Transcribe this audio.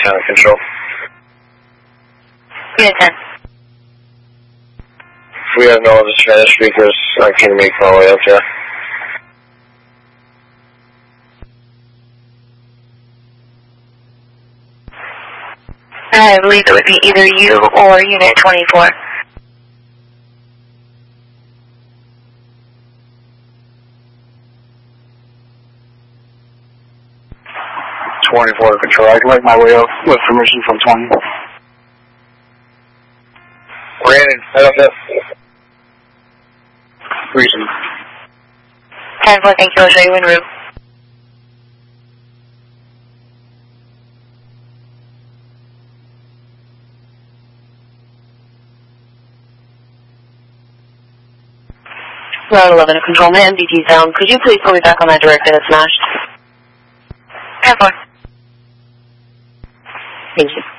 control. Unit 10. We have no other Spanish speakers. I can make my way up there. I believe it would be either you or Unit 24. Control. I can make my way up with permission from 20. Brandon, head up there. Reason. 10-4, thank you. I'll show you en route. Route 11 to control my MDT sound. Could you please put me back on that director that smashed? 10-4. Thank you.